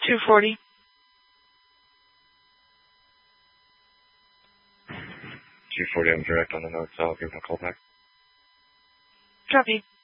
240. 240, I'm direct on the north south. Give him a call back. Copy.